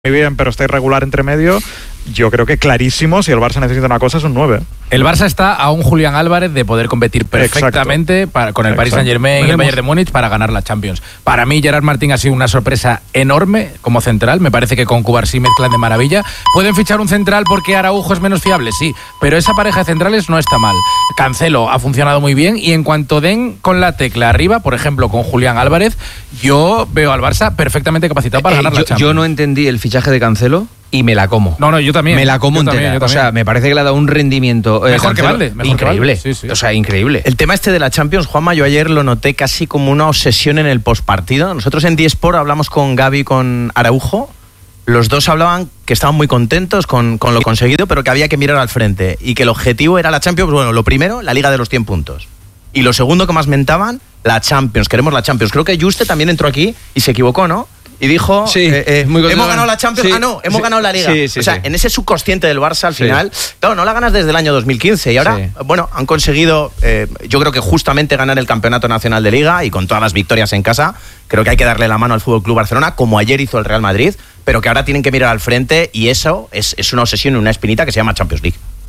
muy bien, pero está irregular entre medio. Yo creo que clarísimo, si el Barça necesita una cosa, es un 9. El Barça está a un Julián Álvarez de poder competir perfectamente con el Paris Saint-Germain y el Bayern de Múnich para ganar la Champions. Para mí, Gerard Martín ha sido una sorpresa enorme como central. Me parece que con Cubarsí mezclan de maravilla. ¿Pueden fichar un central porque Araujo es menos fiable? Sí, pero esa pareja de centrales no está mal. Cancelo ha funcionado muy bien y en cuanto den con la tecla arriba, por ejemplo, con Julián Álvarez, yo veo al Barça perfectamente capacitado para ganar la Champions. Yo no entendí el fichaje de Cancelo y me la como. No, yo también. Me la como entera. O sea, me parece que le ha dado un rendimiento mejor que Valde. Increíble. Sí. O sea, increíble. El tema de la Champions, Juanma, yo ayer lo noté casi como una obsesión en el postpartido. Nosotros en D-Sport hablamos con Gaby y con Araujo. Los dos hablaban que estaban muy contentos con lo conseguido, pero que había que mirar al frente. Y que el objetivo era la Champions. Bueno, lo primero, la Liga de los 100 puntos. Y lo segundo que más mentaban, la Champions. Queremos la Champions. Creo que Juste también entró aquí y se equivocó, ¿no? Y dijo, hemos ganado la Champions, hemos ganado la Liga. O sea, en ese subconsciente del Barça al final, claro, no la ganas desde el año 2015 y ahora, bueno, han conseguido, yo creo que justamente ganar el Campeonato Nacional de Liga y con todas las victorias en casa, creo que hay que darle la mano al FC Barcelona, como ayer hizo el Real Madrid, pero que ahora tienen que mirar al frente y eso es una obsesión y una espinita que se llama Champions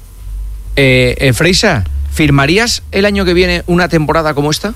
League. Freisa, ¿firmarías el año que viene una temporada como esta?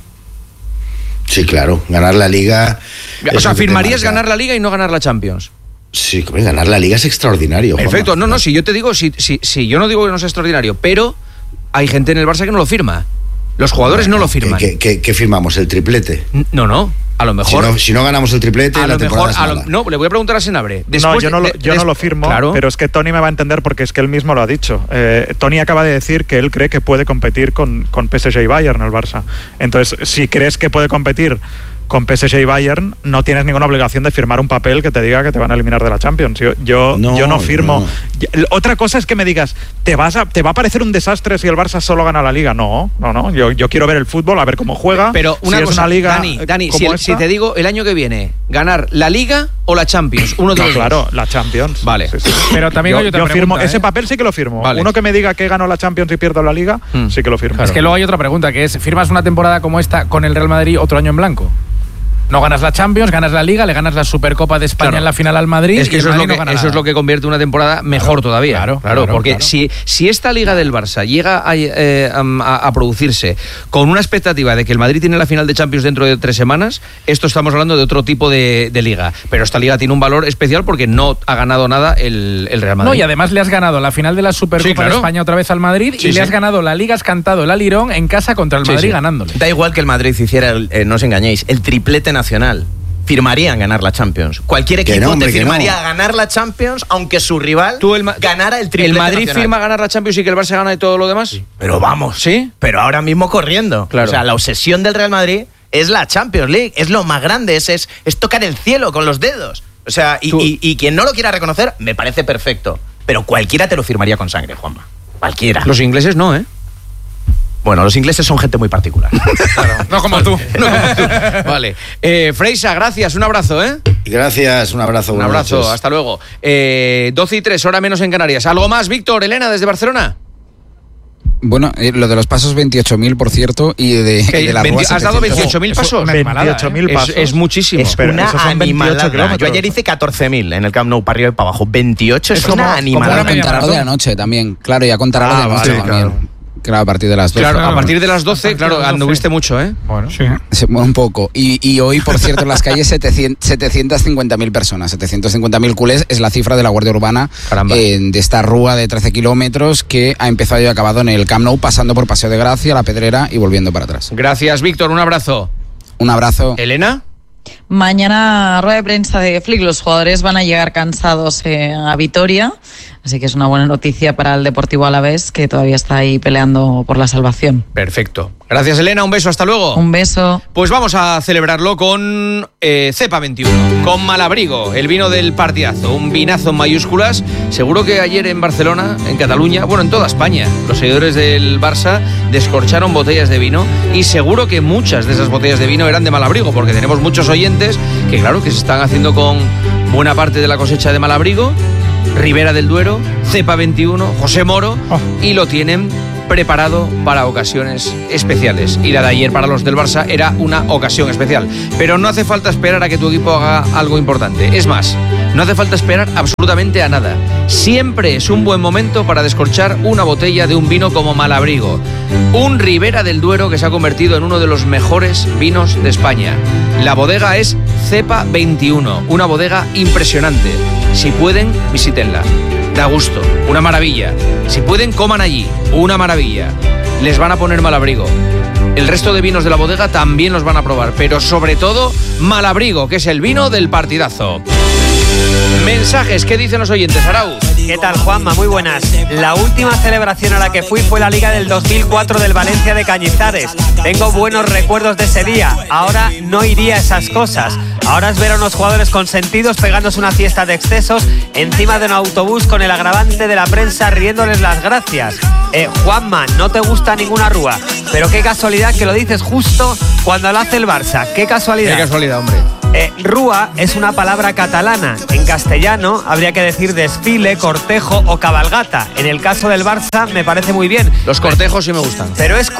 Sí, claro, ganar la Liga... O sea, ¿firmarías ganar la Liga y no ganar la Champions? Sí, ganar la Liga es extraordinario. Perfecto, no, si yo te digo, si yo no digo que no sea extraordinario, pero hay gente en el Barça que no lo firma. Los jugadores no lo firman. ¿Qué firmamos? ¿El triplete? No. A lo mejor... Si no ganamos el triplete, a la lo mejor, temporada no, le voy a preguntar a Senabre. Yo no lo firmo, claro. Pero es que Tony me va a entender porque es que él mismo lo ha dicho. Tony acaba de decir que él cree que puede competir con PSG y Bayern el Barça. Entonces, si crees que puede competir con PSG y Bayern, no tienes ninguna obligación de firmar un papel que te diga que te van a eliminar de la Champions. Yo no firmo. No. Otra cosa es que me digas, ¿te va a parecer un desastre si el Barça solo gana la Liga? No. Yo quiero ver el fútbol, a ver cómo juega. Pero una cosa, una liga, Dani, si te digo el año que viene, ¿ganar la Liga o la Champions? Uno de los claro, dos. la Champions. Vale. Sí. Pero también yo firmo, ese papel sí que lo firmo. Vale. Uno que me diga que ganó la Champions y pierdo la Liga, sí que lo firmo. Claro. Es que luego hay otra pregunta, que es, ¿firmas una temporada como esta con el Real Madrid otro año en blanco? No ganas la Champions, ganas la Liga, le ganas la Supercopa de España en la final al Madrid. Es que eso es lo que convierte una temporada mejor todavía. Claro, porque si esta Liga del Barça llega a producirse con una expectativa de que el Madrid tiene la final de Champions dentro de 3 semanas, esto estamos hablando de otro tipo de Liga. Pero esta Liga tiene un valor especial porque no ha ganado nada el Real Madrid. No, y además le has ganado la final de la Supercopa de España otra vez al Madrid y le has ganado la Liga, has cantado el alirón en casa contra el Madrid ganándole. Da igual que el Madrid hiciera, no os engañéis, el triplete nacional. Firmarían ganar la Champions. Cualquier equipo te firmaría ganar la Champions, aunque su rival ganara el triplete. ¿El Madrid nacional firma ganar la Champions y que el Barça gana y todo lo demás? Sí. Pero vamos, ¿sí? Pero ahora mismo corriendo. Claro. O sea, la obsesión del Real Madrid es la Champions League, es lo más grande, es tocar el cielo con los dedos. O sea, y quien no lo quiera reconocer, me parece perfecto. Pero cualquiera te lo firmaría con sangre, Juanma. Cualquiera. Los ingleses no, ¿eh? Bueno, los ingleses son gente muy particular. Claro, no como tú. Vale. Freisa, gracias. Un abrazo, ¿eh? Gracias, un abrazo. Un abrazo, hasta luego. 12:03, hora menos en Canarias. ¿Algo más, Víctor? Elena, desde Barcelona. Bueno, lo de los pasos 28.000, por cierto, y de la Rúa ¿Has dado 28.000 pasos? 28.000 pasos. Es muchísimo. Es una animalada. Yo ayer hice 14.000 en el Camp Nou, para arriba y para abajo. 28 es una animalada. Como contará de la noche también. Claro, ya contará de la noche también. Claro, a partir de las 12. Claro, a partir de las 12, claro, anduviste mucho, ¿eh? Bueno, sí. Un poco. Y hoy, por cierto, en las calles 750.000 personas. 750.000 culés es la cifra de la Guardia Urbana de esta rúa de 13 kilómetros que ha empezado y acabado en el Camp Nou, pasando por Paseo de Gracia, La Pedrera y volviendo para atrás. Gracias, Víctor. Un abrazo. Un abrazo. ¿Elena? Mañana rueda de prensa de Flick. Los jugadores van a llegar cansados a Vitoria, así que es una buena noticia para el Deportivo Alavés, que todavía está ahí peleando por la salvación. Perfecto. Gracias, Elena. Un beso. Hasta luego. Un beso. Pues vamos a celebrarlo con Cepa 21, con Malabrigo, el vino del partidazo. Un vinazo en mayúsculas. Seguro que ayer en Barcelona, en Cataluña, bueno, en toda España, los seguidores del Barça descorcharon botellas de vino y seguro que muchas de esas botellas de vino eran de Malabrigo, porque tenemos muchos oyentes que, claro, que se están haciendo con buena parte de la cosecha de Malabrigo, Ribera del Duero, Cepa 21, José Moro, y lo tienen preparado para ocasiones especiales. Y la de ayer para los del Barça era una ocasión especial. Pero no hace falta esperar a que tu equipo haga algo importante. Es más, No hace falta esperar absolutamente a nada. Siempre es un buen momento para descorchar una botella de un vino como Malabrigo. Un Ribera del Duero que se ha convertido en uno de los mejores vinos de España. La bodega es Cepa 21, una bodega impresionante. Si pueden, visítenla. Da gusto, una maravilla. Si pueden, coman allí, una maravilla. Les van a poner Malabrigo. El resto de vinos de la bodega también los van a probar, pero sobre todo Malabrigo, que es el vino del partidazo. Mensajes, ¿qué dicen los oyentes, Arauz? ¿Qué tal, Juanma? Muy buenas. La última celebración a la que fui fue la Liga del 2004 del Valencia de Cañizares. Tengo buenos recuerdos de ese día. Ahora no iría a esas cosas. Ahora es ver a unos jugadores consentidos pegándose una fiesta de excesos encima de un autobús con el agravante de la prensa riéndoles las gracias. Juanma, no te gusta ninguna rúa, pero qué casualidad que lo dices justo cuando lo hace el Barça. Qué casualidad. Qué casualidad, hombre. Rúa es una palabra catalana. En castellano habría que decir desfile, cortejo o cabalgata. En el caso del Barça me parece muy bien. Los cortejos sí me gustan. Pero es